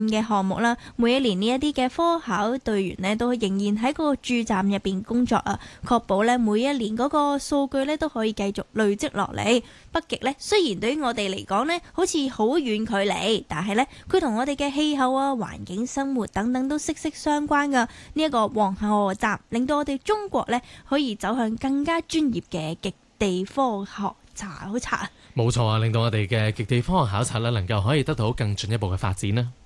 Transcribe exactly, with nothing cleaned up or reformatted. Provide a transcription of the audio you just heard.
嘅項目啦，每一年呢一啲嘅科考隊員呢，都仍然喺嗰個駐站入邊工作啊，確保呢每一年嗰個數據呢都可以繼續累積落嚟。北極呢，雖然對於我哋嚟講呢好似好遠距離，但係呢，佢同我哋嘅氣候啊、環境、生活等等都息息相關噶。呢、這、一個黃河站令到我哋中國呢可以走向更加專業嘅極地科學考察。 冇錯啊，令到我哋嘅極地科學考察呢能夠可以得到更進一步嘅發展啦。